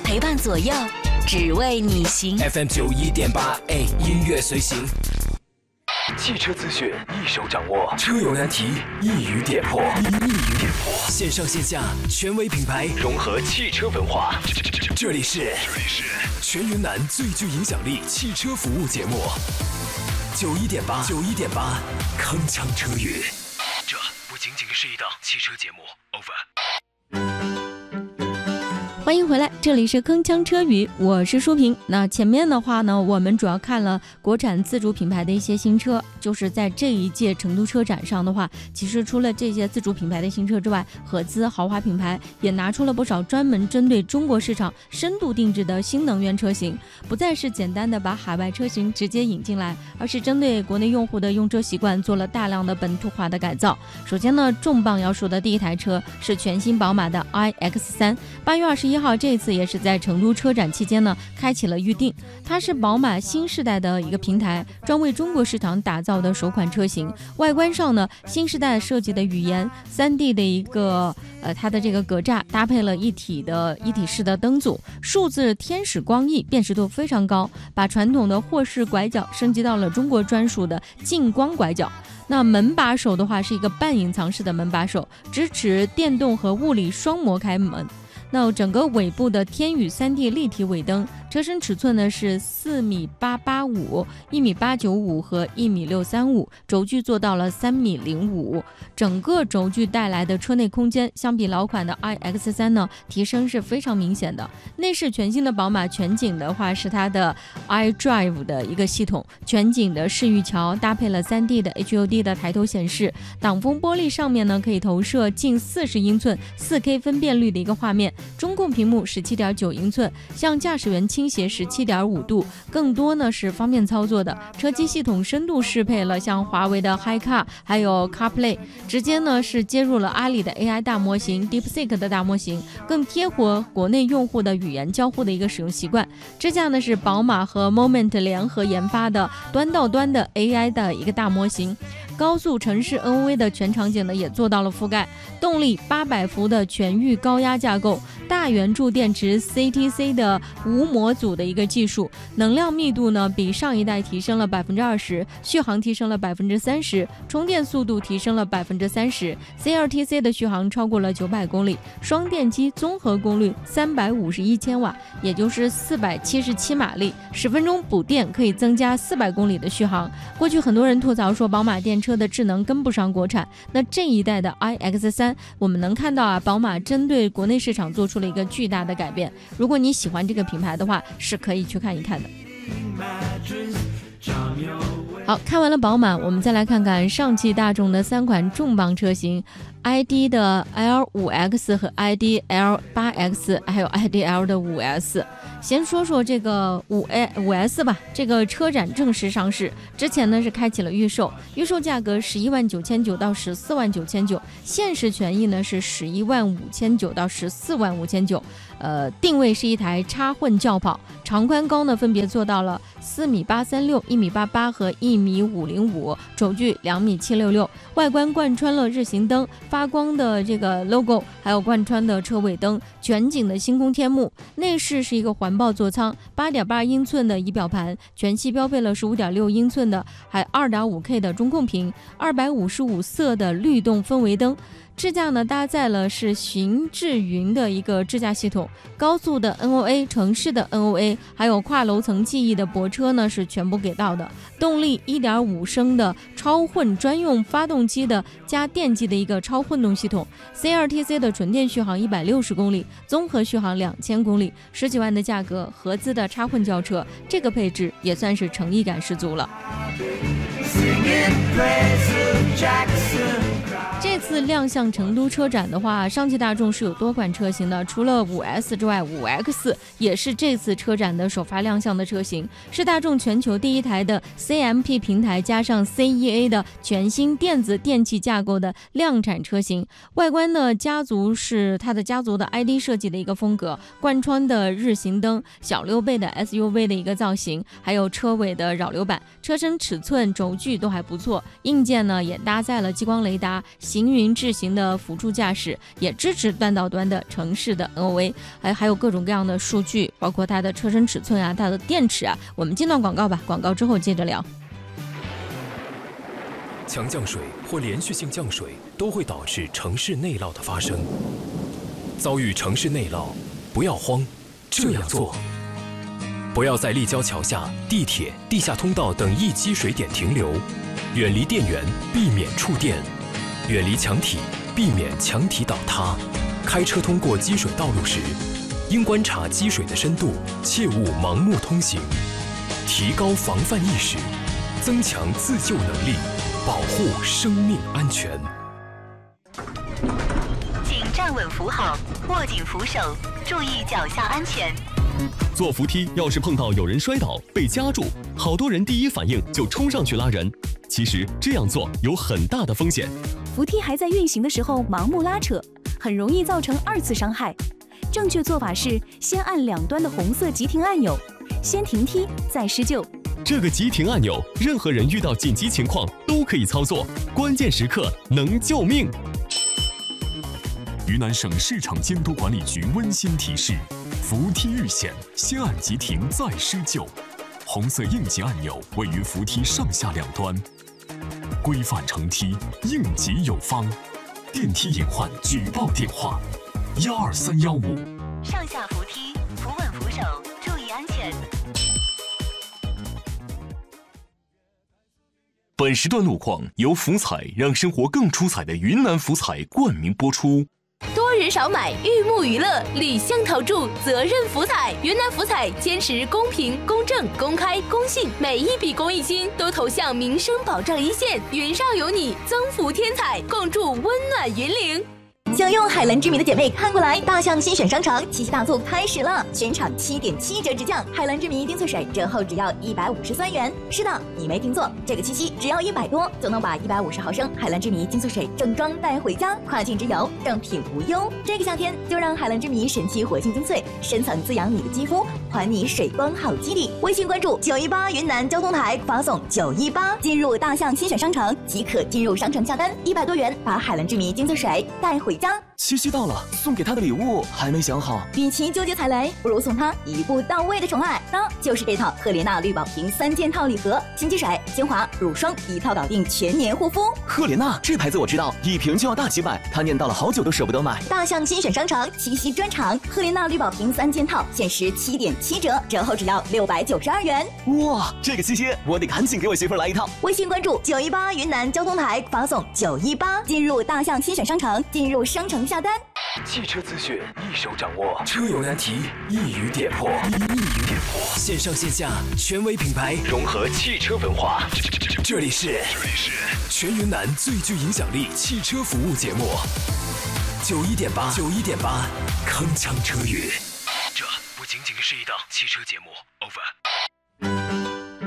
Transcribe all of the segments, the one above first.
陪伴左右，只为你行。 FM91.8，音乐随行。汽车资讯一手掌握，车友难题一语点破。线上线下权威品牌融合汽车文化，这里是全云南最具影响力汽车服务节目91.8，铿锵车语。这不仅仅是一档汽车节目。Over。 欢迎回来，这里是铿锵车语，我是舒平。那前面的话呢，我们主要看了国产自主品牌的一些新车，就是在这一届成都车展上的话，其实除了这些自主品牌的新车之外，合资豪华品牌也拿出了不少专门针对中国市场深度定制的新能源车型，不再是简单的把海外车型直接引进来，而是针对国内用户的用车习惯做了大量的本土化的改造。首先呢，重磅要说的第一台车是全新宝马的 iX3， 8月21号这次也是在成都车展期间呢开启了预定。它是宝马新世代的一个平台，专为中国市场打造的首款车型。外观上呢，新时代设计的语言 3D 的一个它的这个格栅搭配了一体式的灯组，数字天使光翼辨识度非常高，把传统的霍氏拐角升级到了中国专属的近光拐角。那门把手的话是一个半隐藏式的门把手，支持电动和物理双模开门。那整个尾部的天宇 3D 立体尾灯，车身尺寸呢是4.885米、1.895米和1.635米，轴距做到了3.05米。整个轴距带来的车内空间，相比老款的 iX3 呢，提升是非常明显的。内饰全新的宝马全景的话是它的 iDrive 的一个系统，全景的视域桥搭配了 3D 的 HUD 的抬头显示，挡风玻璃上面呢可以投射近40英寸 4K 分辨率的一个画面。中控屏幕 17.9英寸，向驾驶员倾斜 17.5度，更多呢是方便操作的。车机系统深度适配了像华为的 HiCar 还有 CarPlay， 直接呢是接入了阿里的 AI 大模型 DeepSeek 的大模型，更贴合国内用户的语言交互的一个使用习惯。支架呢是宝马和 Moment 联合研发的端到端的 AI 的一个大模型，高速城市 NOA 的全场景呢也做到了覆盖。动力800伏的全域高压架构，大圆柱电池 CTC 的无模组的一个技术，能量密度呢比上一代提升了 20%， 续航提升了 30%， 充电速度提升了 30%， CLTC 的续航超过了900公里，双电机综合功率351千瓦，也就是477马力，10分钟补电可以增加400公里的续航。过去很多人吐槽说宝马电车的智能跟不上国产，那这一代的 iX3 我们能看到啊，宝马针对国内市场做出了一个巨大的改变。如果你喜欢这个品牌的话，是可以去看一看的。好，看完了宝马，我们再来看看上汽大众的3款重磅车型 ，ID 的 L5X 和 ID L8X， 还有 IDL 的5S。先说说这个5S 吧，这个车展正式上市之前呢是开启了预售，预售价格11.999万到14.999万，限时权益呢是11.599万到14.599万。定位是一台插混轿跑，长宽高呢分别做到了4.836米、1.88米和1.505米，轴距2.766米。外观贯穿了日行灯、发光的这个 logo， 还有贯穿的车尾灯、全景的星空天幕。内饰是一个环抱座舱，8.82英寸的仪表盘，全系标配了15.6英寸的，还 2.5K 的中控屏，255色的律动氛围灯。支架呢搭载了是行智云的一个支架系统，高速的 NOA、城市的 NOA， 还有跨楼层记忆的泊车呢是全部给到的。动力 1.5 升的超混专用发动机的加电机的一个超混动系统， CLTC 的纯电续航160公里，综合续航2000公里，10几万的价格，合资的插混轿车，这个配置也算是诚意感十足了。这次亮相成都车展的话，上汽大众是有多款车型的，除了 5S 之外， 5X 也是这次车展的首发亮相的车型，是大众全球第一台的 CMP 平台加上 CEA 的全新电子电器架构的量产车型。外观呢，它的家族的 ID 设计的一个风格，贯穿的日行灯，小溜背的 SUV 的一个造型，还有车尾的扰流板，车身尺寸轴距都还不错。硬件呢也搭载了激光雷达、 行云智行的辅助驾驶，也支持端到端的城市的 NOA， 还有各种各样的数据，包括它的车身尺寸啊，它的电池啊。我们进段广告吧，广告之后接着聊。 强降水或连续性降水都会导致城市内涝的发生。遭遇城市内涝，不要慌，这样做：不要在立交桥下、地铁、地下通道等易积水点停留，远离电源，避免触电；远离墙体，避免墙体倒塌。开车通过积水道路时，应观察积水的深度，切勿盲目通行。提高防范意识，增强自救能力，保护生命安全。 请站稳扶好，握紧扶手，注意脚下安全。 坐扶梯要是碰到有人摔倒被夹住，好多人第一反应就冲上去拉人。其实这样做有很大的风险。 扶梯还在运行的时候盲目拉扯，很容易造成2次伤害。正确做法是先按两端的红色急停按钮，先停梯再施救。 这个急停按钮，任何人遇到紧急情况都可以操作，关键时刻能救命。 云南省市场监督管理局温馨提示：扶梯遇险，先按急停再施救。红色应急按钮位于扶梯上下两端。规范乘梯，应急有方。电梯隐患举报电话：12315。 上下扶梯，扶稳扶手，注意安全。 本时段路况由福彩让生活更出彩的云南福彩冠名播出。 多人少买，玉木娱乐，礼相投注，责任福彩。云南福彩坚持公平、公正、公开、公信，每一笔公益金都投向民生保障一线。云上有你，增福添彩，共筑温暖云岭。 想用海蓝之谜的姐妹看过来，大象新选商城七夕大促开始了，全场7.7折直降，海蓝之谜精粹水折后只要153元。是的，你没听错，这个七夕只要100多就能把150毫升海蓝之谜精粹水正装带回家，跨境之游，正品无忧。这个夏天就让海蓝之谜神奇活性精粹深层滋养你的肌肤，还你水光好肌理。微信关注918云南交通台，发送918进入大象新选商城即可进入商城下单，100多元把海蓝之谜精粹水带回家。 七夕到了，送给他的礼物还没想好。 与其纠结踩雷，不如送他一步到位的宠爱，那就是这套赫莲娜绿宝瓶3件套礼盒，新机水、精华、乳霜一套搞定全年护肤。 赫莲娜这牌子我知道，一瓶就要大几百，他念叨了好久都舍不得买。 大象新选商城七夕专场，赫莲娜绿宝瓶3件套限时7.7折，折后只要692元。 哇，这个七夕我得赶紧给我媳妇来一套。 微信关注918云南交通台，发送918进入大象新选商城，进入商城下单。 汽车资讯一手掌握，车友难题一语点破。线上线下权威品牌融合汽车文化，这里是全云南最具影响力汽车服务节目91.8铿锵车语。这不仅仅是一档汽车节目。Over。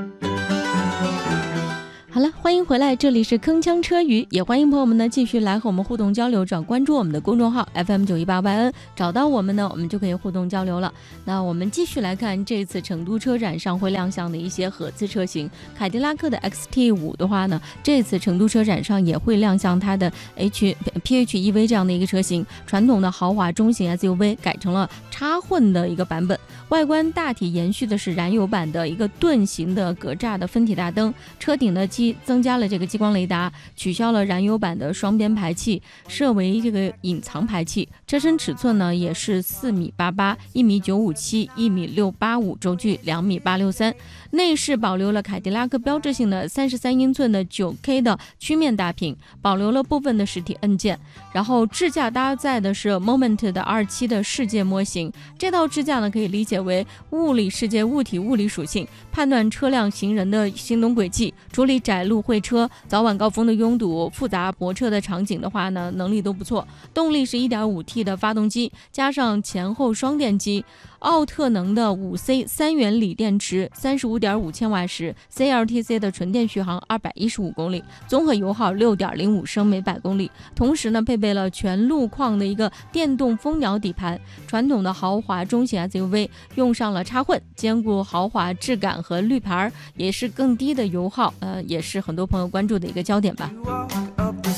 好了，欢迎回来，这里是铿锵车语，也欢迎朋友们呢继续来和我们互动交流，只要关注我们的公众号 FM918YN， 找到我们呢，我们就可以互动交流了。那我们继续来看这次成都车展上会亮相的一些合资车型，凯迪拉克的 XT5 的话呢，这次成都车展上也会亮相它的 PHEV 这样的一个车型，传统的豪华中型 SUV 改成了插混的一个版本，外观大体延续的是燃油版的一个盾形的格栅的分体大灯，车顶的增加了这个激光雷达，取消了燃油版的双边排气，设为这个隐藏排气。车身尺寸呢也是4.88米、1.957米、1.685米，轴距2.863米。内饰保留了凯迪拉克标志性的33英寸的 9K 的曲面大屏，保留了部分的实体按键。然后支架搭载的是 Moment 的27的世界模型，这套支架呢可以理解为物理世界物体物理属性，判断车辆行人的行动轨迹，处理窄路会车、早晚高峰的拥堵、复杂泊车的场景的话呢，能力都不错。动力是 1.5T 的发动机，加上前后双电机，奥特能的 5C 3元锂电池，35.5千瓦时 ，CLTC 的纯电续航215公里，综合油耗6.05升每百公里。同时呢，配备了全路况的一个电动蜂鸟底盘。传统的豪华中型 SUV 用上了插混，兼顾豪华质感和绿牌，也是更低的油耗，也是很多朋友关注的一个焦点吧。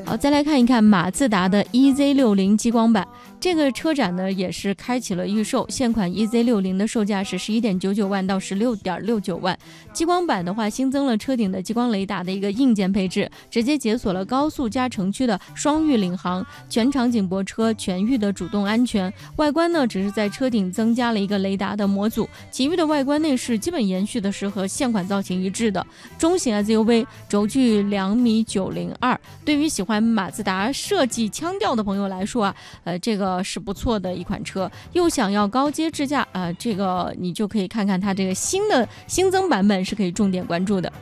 好，再来看一看马自达的 EZ60 激光版。这个车展呢也是开启了预售，现款 EZ60 的售价是11.99万到16.69万。激光版的话，新增了车顶的激光雷达的一个硬件配置，直接解锁了高速加城区的双域领航，全场景泊车，全域的主动安全。外观呢只是在车顶增加了一个雷达的模组，其余的外观内饰基本延续的是和现款造型一致的中型 SUV， 轴距2.902米。对于喜欢马自达设计腔调的朋友来说啊，这个是不错的一款车。又想要高阶智驾这个你就可以看看它这个新增版本是可以重点关注的。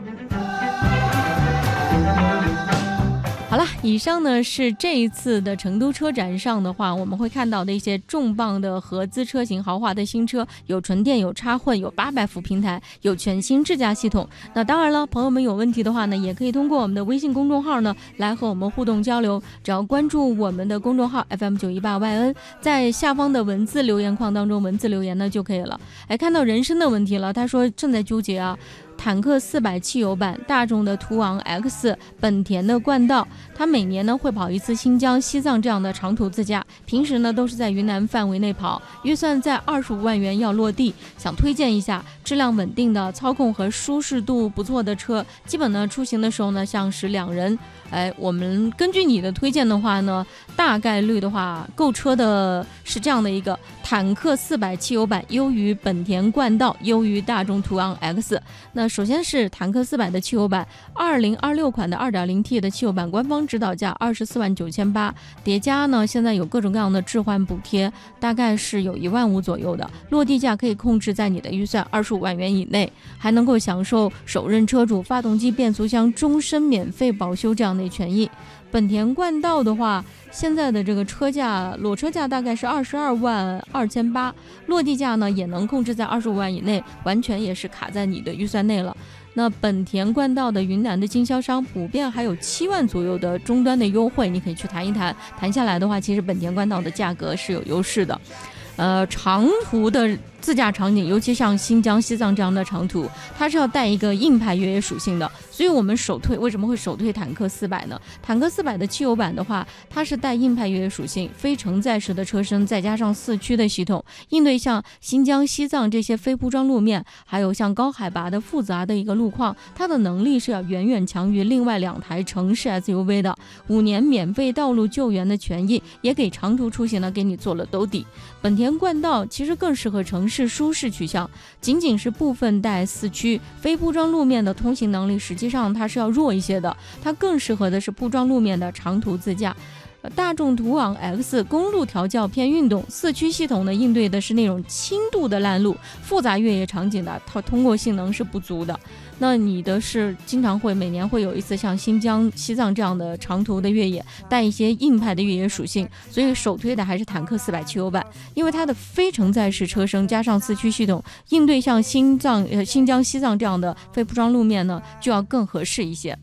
好了，以上呢是这一次的成都车展上的话，我们会看到的一些重磅的合资车型，豪华的新车，有纯电，有插混，有800伏平台，有全新智驾系统。那当然了，朋友们有问题的话呢，也可以通过我们的微信公众号呢来和我们互动交流，只要关注我们的公众号 FM918YN， 在下方的文字留言框当中文字留言呢就可以了。看到人参的问题了，他说正在纠结坦克400汽油版，大众的途昂 X， 本田的冠道，他每年呢会跑一次新疆、西藏这样的长途自驾，平时呢都是在云南范围内跑，预算在25万元要落地，想推荐一下质量稳定的、操控和舒适度不错的车，基本呢出行的时候呢像是2人。我们根据你的推荐的话呢，大概率的话购车的是这样的一个坦克400汽油版优于本田冠道，优于大众途昂 X。 那首先是坦克400的汽油版，2026款的 2.0T 的汽油版，官方指导价24万9800，叠加呢现在有各种各样的置换补贴，大概是有1万5左右的，落地价可以控制在你的预算25万元以内，还能够享受首任车主发动机、变速箱终身免费保修这样的权益。本田冠道的话，现在的这个裸车价大概是22万2800，落地价呢也能控制在25万以内，完全也是卡在你的预算内了。那本田冠道的云南的经销商普遍还有7万左右的终端的优惠，你可以去谈一谈，谈下来的话，其实本田冠道的价格是有优势的。长途的自驾场景，尤其像新疆、西藏这样的长途，它是要带一个硬派越野属性的，所以我们为什么会首推坦克400呢？坦克400的汽油版的话，它是带硬派越野属性，非承载式的车身，再加上4驱的系统，应对像新疆、西藏这些非铺装路面，还有像高海拔的复杂的一个路况，它的能力是要远远强于另外2台城市 SUV 的。5年免费道路救援的权益，也给长途出行呢给你做了兜底。本田冠道其实更适合城市舒适取向，仅仅是部分带4驱非铺装路面的通行能力，实际上它是要弱一些的，它更适合的是铺装路面的长途自驾。大众途昂 X 公路调教偏运动，4驱系统呢应对的是那种轻度的烂路，复杂越野场景的它通过性能是不足的。那你的是经常会每年会有一次像新疆、西藏这样的长途的越野，带一些硬派的越野属性，所以首推的还是坦克400汽油版，因为它的非承载式车身加上4驱系统，应对像新疆、西藏这样的非铺装路面呢就要更合适一些。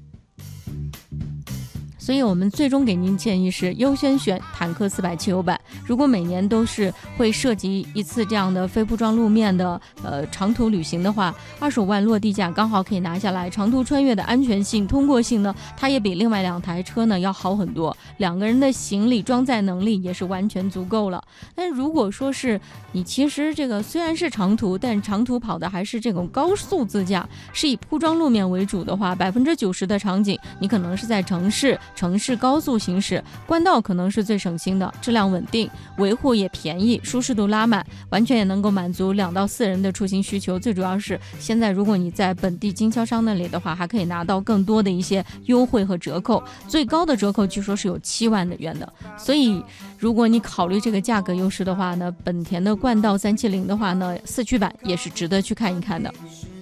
所以我们最终给您建议是优先选坦克400汽油版。如果每年都是会涉及一次这样的非铺装路面的长途旅行的话，25万落地价刚好可以拿下来。长途穿越的安全性、通过性呢，它也比另外2台车呢要好很多。2个人的行李装载能力也是完全足够了。但如果说是你其实这个虽然是长途，但长途跑的还是这种高速自驾，是以铺装路面为主的话，90%的场景你可能是在城市高速行驶，冠道可能是最省心的，质量稳定，维护也便宜，舒适度拉满，完全也能够满足2到4人的出行需求。最主要是现在如果你在本地经销商那里的话，还可以拿到更多的一些优惠和折扣，最高的折扣据说是有7万元的。所以如果你考虑这个价格优势的话呢，本田的冠道370的话呢，4驱版也是值得去看一看的。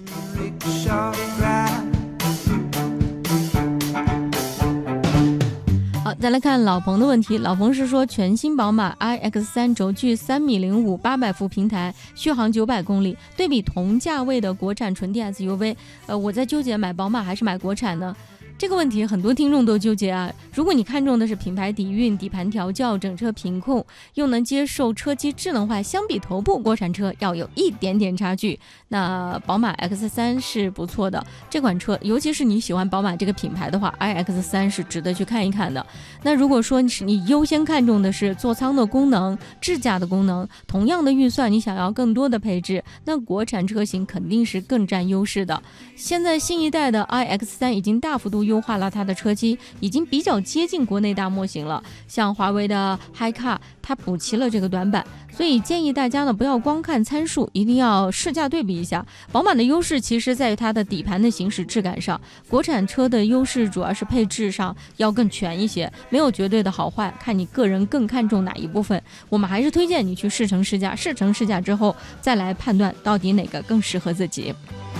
好，再来看老彭的问题。老彭是说，全新宝马 iX3 轴距3.05米，800伏平台，续航900公里，对比同价位的国产纯电 SUV，我在纠结买宝马还是买国产呢？ 这个问题很多听众都纠结啊。如果你看中的是品牌底蕴、底盘调教、整车品控，又能接受车机智能化，相比头部国产车要有一点点差距，那宝马 X3 是不错的。这款车，尤其是你喜欢宝马这个品牌的话， iX3 是值得去看一看的。那如果说你优先看重的是座舱的功能、智驾的功能，同样的预算你想要更多的配置，那国产车型肯定是更占优势的。现在新一代的 iX3 已经大幅度优化了它的车机，已经比较接近国内大模型了。像华为的 HiCar 它补齐了这个短板，所以建议大家呢不要光看参数，一定要试驾对比一下。宝马的优势其实在于它的底盘的行驶质感上，国产车的优势主要是配置上要更全一些，没有绝对的好坏，看你个人更看重哪一部分。我们还是推荐你去试乘试驾，试乘试驾之后再来判断到底哪个更适合自己。